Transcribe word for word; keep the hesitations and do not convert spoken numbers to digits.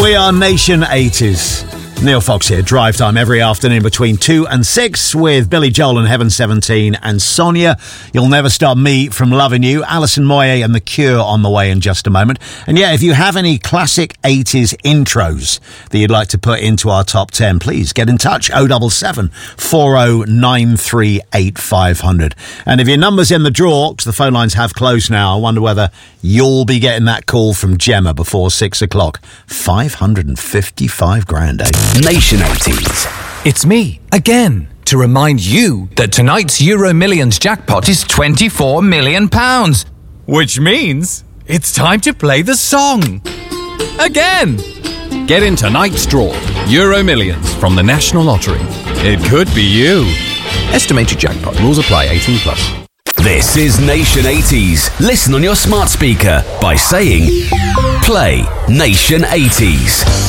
We are Nation eighties. Neil Fox here, drive time every afternoon between two and six with Billy Joel and Heaven seventeen and Sonia. You'll Never Stop Me from Loving You. Alison Moyet and The Cure on the way in just a moment. And yeah, if you have any classic eighties intros that you'd like to put into our top ten, please get in touch. oh seven seven, four oh nine three, eight five hundred. And if your number's in the draw, because the phone lines have closed now, I wonder whether you'll be getting that call from Gemma before six o'clock. five hundred fifty-five grand, eh? Nation eighties. It's me, again, to remind you that tonight's Euro Millions jackpot is twenty-four million pounds. Which means it's time to play the song. Again. Get in tonight's draw. Euro Millions from the National Lottery. It could be you. Estimated jackpot. Rules apply. eighteen plus. This is Nation eighties. Listen on your smart speaker by saying, play Nation eighties.